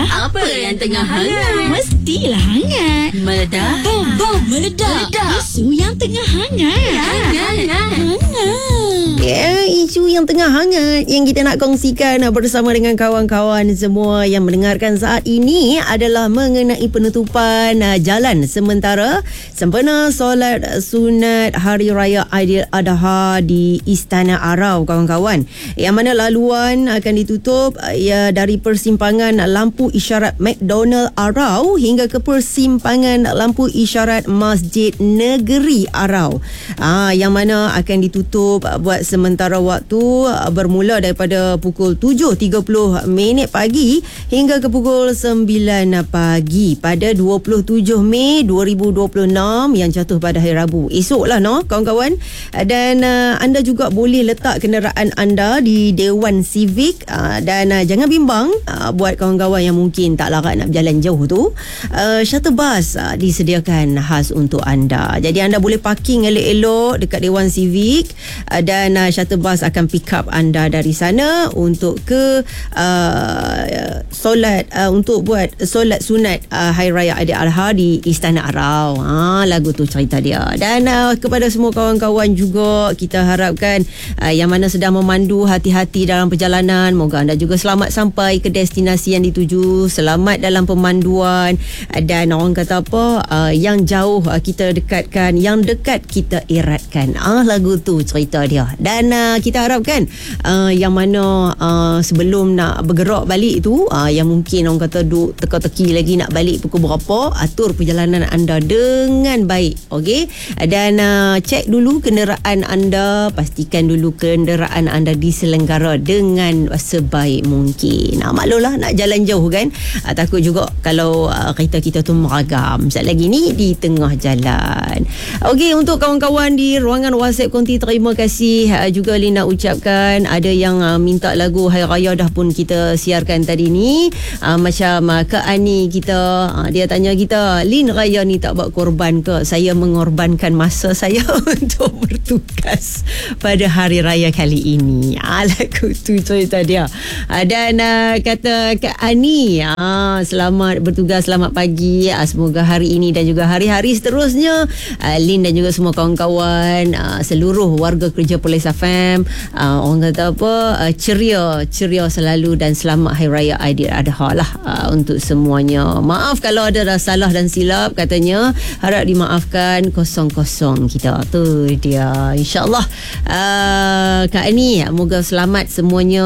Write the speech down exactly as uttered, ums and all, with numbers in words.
Apa yang tengah hangat? Mestilah hangat. Meledak. Bom, bom, meledak. Meledak. Isu yang tengah hangat. Hangat. Hangat. Ya, isu yang tengah hangat yang kita nak kongsikan bersama dengan kawan-kawan semua yang mendengarkan saat ini adalah mengenai penutupan uh, jalan sementara sempena solat sunat Hari Raya Aidiladha di Istana Arau, kawan-kawan. Yang mana laluan akan ditutup uh, ya dari persimpangan lampu isyarat McDonald Arau hingga ke persimpangan lampu isyarat Masjid Negeri Arau. Ah, yang mana akan ditutup uh, buat sementara waktu bermula daripada pukul tujuh tiga puluh minit pagi hingga ke pukul sembilan pagi pada dua puluh tujuh Mei dua ribu dua puluh enam yang jatuh pada hari Rabu. Esoklah no kawan-kawan. Dan uh, anda juga boleh letak kenderaan anda di Dewan Civic uh, dan uh, jangan bimbang uh, buat kawan-kawan yang mungkin tak larat nak berjalan jauh tu. Uh, shuttle bus uh, disediakan khas untuk anda. Jadi anda boleh parking elok-elok dekat Dewan Civic uh, dan uh, shuttle bus akan pick up anda dari sana untuk ke uh, solat uh, untuk buat solat sunat uh, Hari Raya Aidiladha di Istana Arau. Ha, lagu tu cerita dia. Dan uh, kepada semua kawan-kawan juga kita harapkan uh, yang mana sedang memandu, hati-hati dalam perjalanan. Moga anda juga selamat sampai ke destinasi yang dituju, selamat dalam pemanduan, uh, dan orang kata apa, uh, yang jauh uh, kita dekatkan, yang dekat kita eratkan. Ah, lagu tu cerita dia. Dan uh, kita harapkan uh, yang mana uh, sebelum nak bergerak balik tu uh, yang mungkin orang kata duk teka-teki lagi nak balik pukul berapa, atur perjalanan anda dengan baik, okey? Dan uh, cek dulu kenderaan anda, pastikan dulu kenderaan anda diselenggara dengan sebaik mungkin. Nah, maklumlah nak jalan jauh kan, uh, takut juga kalau uh, kereta kita tu meragam sekejap lagi ni di tengah jalan. Okey, untuk kawan-kawan di ruangan WhatsApp konti, terima kasih uh, juga Lina ucapkan. Ada yang uh, minta lagu Hari Raya dah pun kita siarkan tadi ni. Uh, macam uh, Kak Ani kita, uh, dia tanya kita, Lin, Raya ni tak buat korban ke? Saya mengorbankan masa saya untuk bertugas pada Hari Raya kali ini. Ah, lagu tu cerita dia. Uh, dan uh, kata Kak Ani, uh, selamat bertugas, selamat pagi. Uh, semoga hari ini dan juga hari-hari seterusnya uh, Lin dan juga semua kawan-kawan, uh, seluruh warga kerja Police F M, uh, orang kata apa, uh, ceria ceria selalu dan selamat Hari Raya Aidiladha lah uh, untuk semuanya. Maaf kalau ada salah dan silap katanya, harap dimaafkan. Kosong-kosong kita tu dia. InsyaAllah uh, Kak Ani, moga selamat semuanya